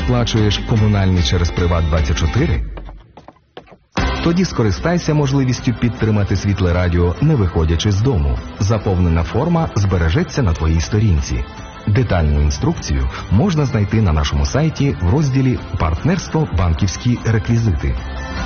сплачуєш комунальні через Приват24? Тоді скористайся можливістю підтримати Світле Радіо, не виходячи з дому. Заповнена форма збережеться на твоїй сторінці. Детальну інструкцію можна знайти на нашому сайті в розділі «Партнерство. Банківські реквізити».